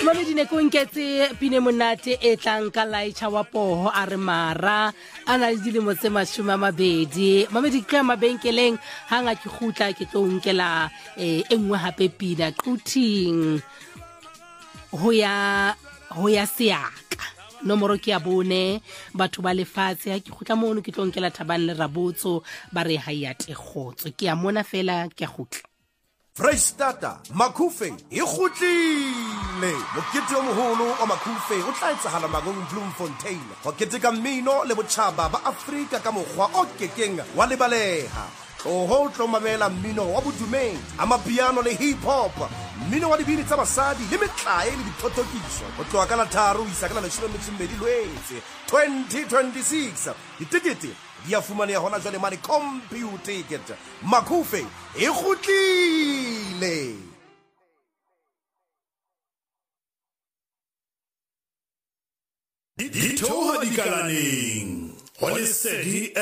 Mamedi ne ko nketse pine monate e tlang ka Laitjha wa Poho a re mara ana le dilemo tse 20. Mamedi ka mabenkeleng hanga ke khutla ke tlo nkela engwe hape pina quting ho ya seaka nomoro ke ya bone batho ba lefatshe ha ke khutla mono ke tlo nkela Thabang le Rabotso ba re ha ya tegotso ke ya mona fela ke ya khutla Freistata Makhufe e kgutlile mokete o moholo wa Makhufe o tla etsahala Magong Bloemfontein ho keteka mmino le botjhaba ba Afrika ka mokgwa o kekeng wa lebaleha ho tlo mamela mmino wa bodumeng amapiano le hip hop mmino wa dibini tsa basadi le metlae le dithotokiso ho tloha ka la 3 isa ka la 12 Lwetse 2026 ditikete di a fumaneha hona jwale mane computer ticket Makhufe e kgutlile di thoha dikalaneng ho lesedi